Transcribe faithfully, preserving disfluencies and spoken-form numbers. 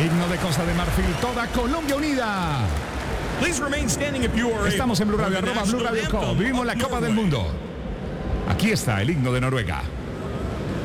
Himno de Costa de Marfil, toda Colombia unida. Estamos en Blue Radio, arroba Blue Radio Co. Vivimos la Copa del Mundo. Aquí está el himno de Noruega.